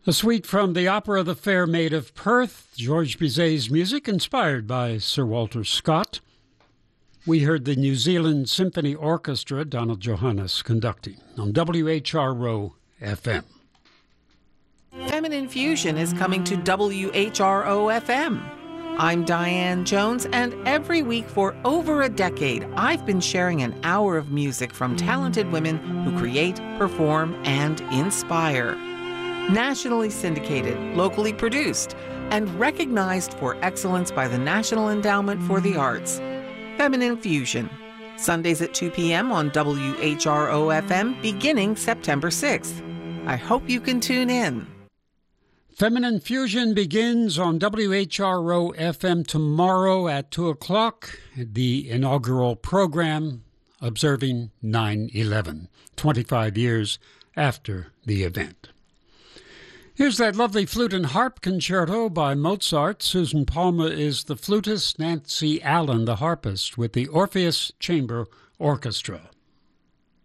A suite from the opera The Fair Maid of Perth, Georges Bizet's music inspired by Sir Walter Scott. We heard the New Zealand Symphony Orchestra, Donald Johannes, conducting on WHRO FM. Feminine Fusion is coming to WHRO FM. I'm Diane Jones, and every week for over a decade, I've been sharing an hour of music from talented women who create, perform, and inspire. Nationally syndicated, locally produced, and recognized for excellence by the National Endowment for the Arts. Feminine Fusion, Sundays at 2 p.m. on WHRO FM beginning September 6th. I hope you can tune in. Feminine Fusion begins on WHRO FM tomorrow at 2 o'clock, the inaugural program observing 9/11, 25 years after the event. Here's that lovely flute and harp concerto by Mozart. Susan Palmer is the flutist, Nancy Allen the harpist, with the Orpheus Chamber Orchestra.